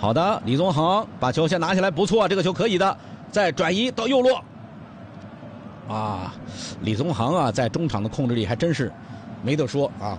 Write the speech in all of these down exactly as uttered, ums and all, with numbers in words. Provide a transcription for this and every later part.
好的，李宗恒把球先拿起来，不错，这个球可以的，再转移到右路。啊，李宗恒啊，在中场的控制力还真是没得说啊。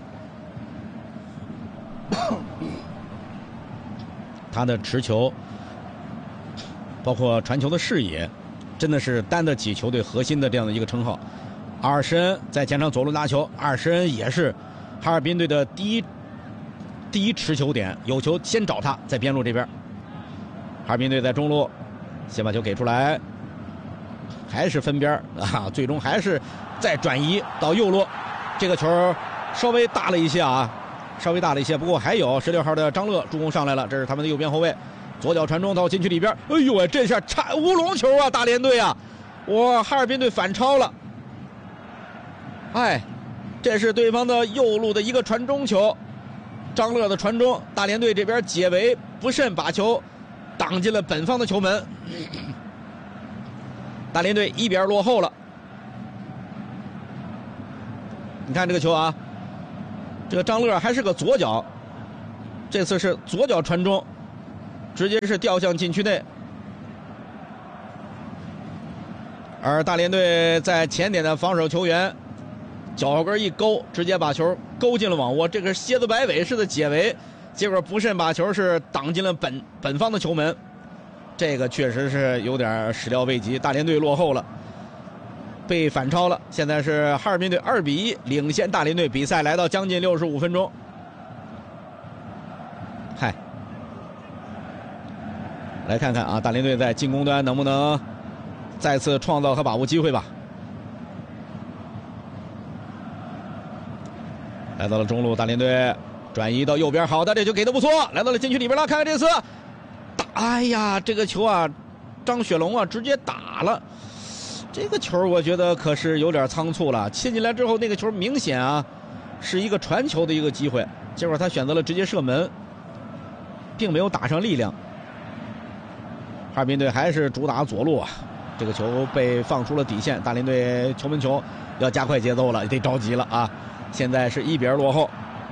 他的持球，包括传球的视野，真的是担得起球队核心的这样的一个称号。阿尔什恩在前场左路拿球，阿尔什恩也是哈尔滨队的第一第一持球点，有球先找他，在边路这边。哈尔滨队在中路先把球给出来，还是分边啊，最终还是再转移到右路，这个球稍微大了一些啊。稍微大了一些，不过还有十六号的张乐助攻上来了，这是他们的右边后卫，左脚传中到禁区里边，哎呦喂，这下铲乌龙球啊！大连队啊，哇，哈尔滨队反超了，哎，这是对方的右路的一个传中球，张乐的传中，大连队这边解围不慎把球挡进了本方的球门，大连队一比二落后了。你看这个球啊。这个张乐还是个左脚，这次是左脚传中，直接是掉向禁区内。而大连队在前点的防守球员脚跟一勾，直接把球勾进了网窝，这个蝎子摆尾式的解围，结果不慎把球是挡进了本本方的球门，这个确实是有点始料未及，大连队落后了。被反超了，现在是哈尔滨队二比一领先大连队，比赛来到将近六十五分钟。嗨，来看看啊，大连队在进攻端能不能再次创造和把握机会吧。来到了中路，大连队转移到右边，好的，这球给的不错，来到了禁区里边了，看看这次打，哎呀，这个球啊，张雪龙啊直接打了。这个球我觉得可是有点仓促了，切进来之后那个球明显啊是一个传球的一个机会，结果他选择了直接射门，并没有打上力量。哈尔滨队还是主打左路啊，这个球被放出了底线，大连队球门球要加快节奏了，得着急了啊！现在是一比二落后。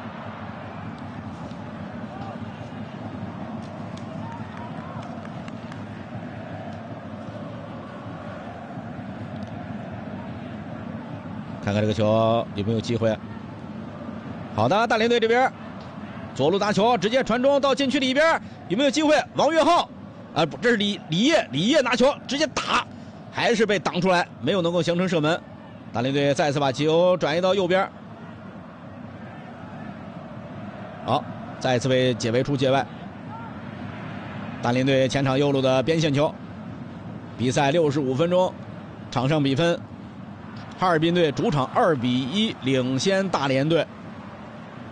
看看这个球有没有机会。好的，大连队这边左路拿球，直接传中到禁区里边，有没有机会？王岳浩啊，不，这是李李烨，李烨拿球直接打，还是被挡出来，没有能够形成射门。大连队再次把球转移到右边，好，再次被解围出界外。大连队前场右路的边线球，比赛六十五分钟，场上比分。哈尔滨队主场二比一领先大连队。